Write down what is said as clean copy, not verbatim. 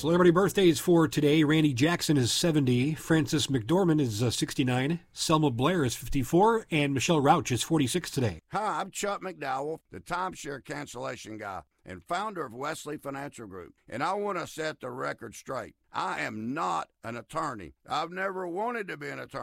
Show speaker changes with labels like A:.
A: Celebrity birthdays for today. Randy Jackson is 70. Frances McDormand is 69. Selma Blair is 54. And Michelle Rauch is 46 today.
B: Hi, I'm Chuck McDowell, the timeshare cancellation guy and founder of Wesley Financial Group. And I want to set the record straight. I am not an attorney. I've never wanted to be an attorney.